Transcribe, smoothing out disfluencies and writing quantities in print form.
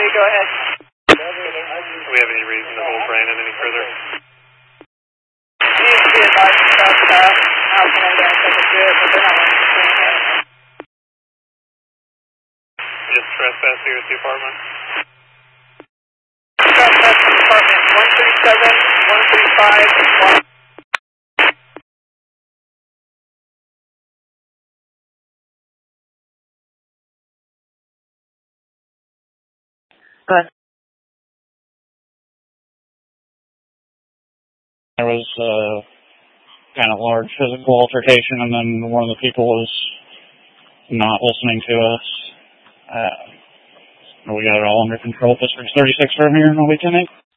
go ahead. Do we have any reason to hold Brandon any further? He needs to be advised about how can I get to do it, but they're not willing to bring him. Just trespass here at the apartment. Trespass from apartment 137, 135, 1. Correct. There was a kind of large physical altercation, and then one of the people was not listening to us. We got it all under control. District 36 from here, no weekend.